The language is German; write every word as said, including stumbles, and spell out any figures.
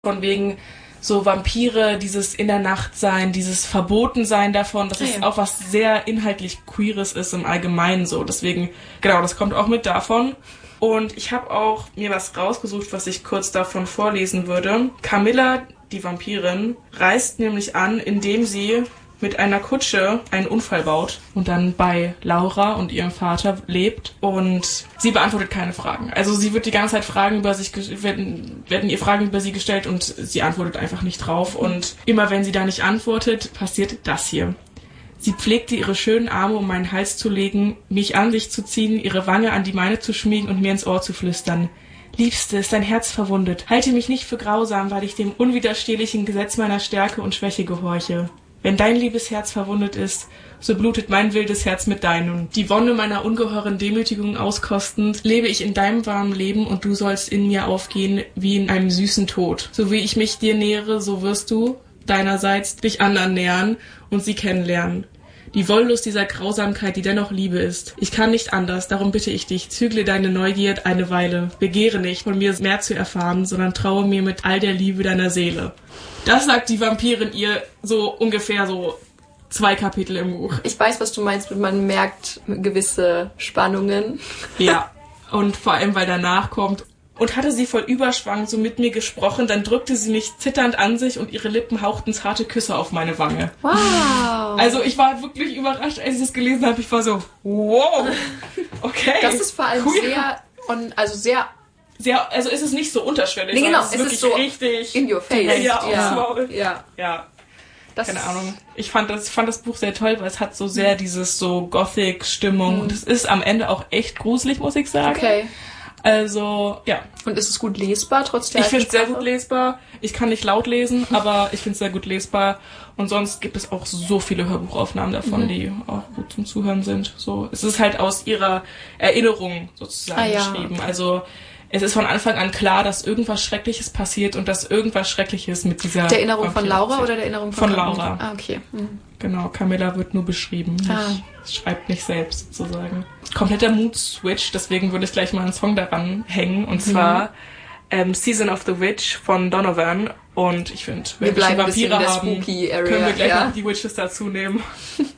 Von wegen so Vampire, dieses in der Nacht sein, dieses Verbotensein davon, dass es auch was sehr inhaltlich Queeres ist im Allgemeinen so. Deswegen, genau, das kommt auch mit davon. Und ich habe auch mir was rausgesucht, was ich kurz davon vorlesen würde. Camilla, die Vampirin, reist nämlich an, indem sie mit einer Kutsche einen Unfall baut und dann bei Laura und ihrem Vater lebt, und sie beantwortet keine Fragen. Also sie wird die ganze Zeit Fragen über sich, werden, werden ihr Fragen über sie gestellt und sie antwortet einfach nicht drauf, und immer wenn sie da nicht antwortet, passiert das hier. Sie pflegte ihre schönen Arme um meinen Hals zu legen, mich an sich zu ziehen, ihre Wange an die meine zu schmiegen und mir ins Ohr zu flüstern. Liebste, ist dein Herz verwundet. Halte mich nicht für grausam, weil ich dem unwiderstehlichen Gesetz meiner Stärke und Schwäche gehorche. Wenn dein liebes Herz verwundet ist, so blutet mein wildes Herz mit deinem. Die Wonne meiner ungeheuren Demütigung auskostend, lebe ich in deinem warmen Leben, und du sollst in mir aufgehen wie in einem süßen Tod. So wie ich mich dir nähere, so wirst du deinerseits dich anderen nähern und sie kennenlernen. Die Wollust dieser Grausamkeit, die dennoch Liebe ist. Ich kann nicht anders, darum bitte ich dich, zügle deine Neugier eine Weile. Begehre nicht, von mir mehr zu erfahren, sondern traue mir mit all der Liebe deiner Seele. Das sagt die Vampirin ihr so ungefähr so zwei Kapitel im Buch. Ich weiß, was du meinst, man merkt gewisse Spannungen. Ja, und vor allem, weil danach kommt: Und hatte sie voll Überschwang so mit mir gesprochen, dann drückte sie mich zitternd an sich und ihre Lippen hauchten zarte Küsse auf meine Wange. Wow. Also ich war wirklich überrascht, als ich das gelesen habe. Ich war so, wow, okay. Das ist vor allem cool. sehr, on, also sehr... sehr, also ist es nicht so unterschwellig. Nee, genau, es ist, es wirklich ist so richtig in your face. Ja, ja. aufs Maul. Ja. Ja. Das Keine Ahnung. Ich fand das, fand das Buch sehr toll, weil es hat so sehr dieses so Gothic-Stimmung. Mhm. Und es ist am Ende auch echt gruselig, muss ich sagen. Okay. Also, ja. Und ist es gut lesbar, trotz der Ich finde es sehr gut lesbar. Ich kann nicht laut lesen, aber ich finde es sehr gut lesbar. Und sonst gibt es auch so viele Hörbuchaufnahmen davon, mhm. die auch gut zum Zuhören sind. So, es ist halt aus ihrer Erinnerung sozusagen ah, ja. geschrieben. Also es ist von Anfang an klar, dass irgendwas Schreckliches passiert und dass irgendwas Schreckliches mit dieser... Der Erinnerung von Laura oder der Erinnerung von... Von Laura. Ah, okay. Mhm. Genau, Camilla wird nur beschrieben. Ah. Nicht, schreibt nicht selbst, sozusagen. Kompletter Mood-Switch, deswegen würde ich gleich mal einen Song daran hängen. Und zwar mhm. ähm, Season of the Witch von Donovan. Und ich finde, wenn wir, wir schon Vampire haben, Spooky Area, können wir gleich ja. noch die Witches dazu nehmen.